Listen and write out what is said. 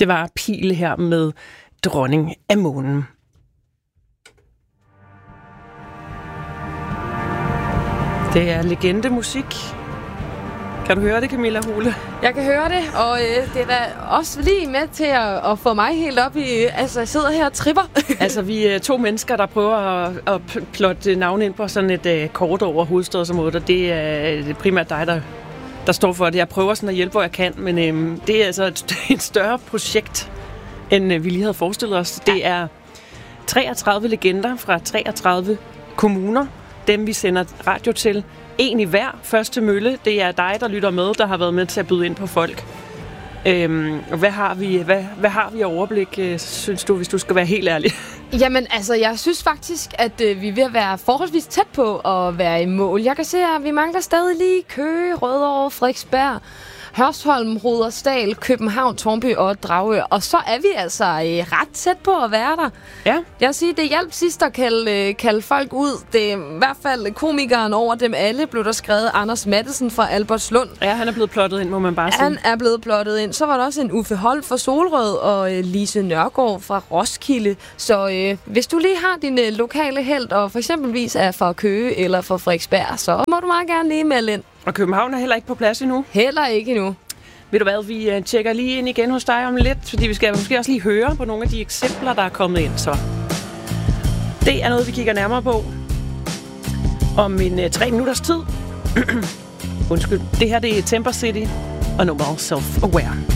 Det var Pil her med Dronning af Månen. Det er legendemusik. Kan du høre det, Camilla Hule? Jeg kan høre det, og det er da også lige med til at få mig helt op i... Altså, jeg sidder her og tripper. Altså, vi er to mennesker, der prøver at plotte navn ind på sådan et kort over hovedstadsområdet, og det er primært dig, der står for det. Jeg prøver sådan at hjælpe, hvor jeg kan, men det er altså et større projekt, end vi lige havde forestillet os. Det er 33 legender fra 33 kommuner, dem vi sender radio til. En i hver første mølle. Det er dig, der lytter med, der har været med til at byde ind på folk. Hvad har vi af overblik, synes du, hvis du skal være helt ærlig? Jamen, altså, jeg synes faktisk, at vi er ved at være forholdsvis tæt på at være i mål. Jeg kan se, at vi mangler stadig lige Køge, Rødovre, Frederiksberg, Hørsholm, Rudersdal, København, Tårnby og Dragør. Og så er vi altså ret tæt på at være der. Ja. Jeg vil sige, det hjalp sidst at kalde folk ud. Det er i hvert fald komikeren over dem alle, blev der skrevet Anders Mattesen fra Albertslund. Ja, han er blevet plottet ind, må man bare sige. Han er blevet plottet ind. Så var der også en Uffe Holt fra Solrød og Lise Nørgaard fra Roskilde. Så hvis du lige har din lokale helt, og for eksempelvis er fra Køge eller fra Frederiksberg, så må du meget gerne lige melde ind. Og København er heller ikke på plads endnu? Heller ikke endnu. Ved du hvad, vi tjekker lige ind igen hos dig om lidt, fordi vi skal måske også lige høre på nogle af de eksempler, der er kommet ind. Så det er noget, vi kigger nærmere på om 3 minutters tid. Undskyld. Det her det er Temper City og nummeret Self-Aware.